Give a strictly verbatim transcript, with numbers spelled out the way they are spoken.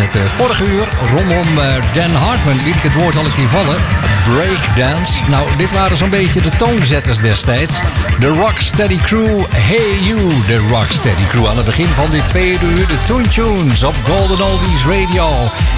het uh, vorige uur rondom uh, Dan Hartman liet ik het woord al een keer vallen. Breakdance. Nou, dit waren zo'n beetje de toonzetters destijds. De Rocksteady Crew. Hey you, de Rocksteady Crew. Aan het begin van dit tweede uur de Toon Tunes op Golden Oldies Radio.